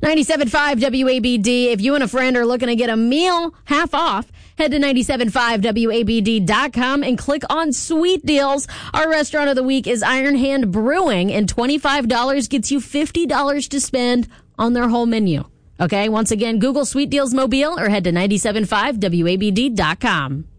97.5 WABD. If you and a friend are looking to get a meal half off, head to 975WABD.com and click on Sweet Deals. Our restaurant of the week is Iron Hand Brewing, and $25 gets you $50 to spend on their whole menu. Okay, once again, Google Sweet Deals Mobile or head to 975WABD.com.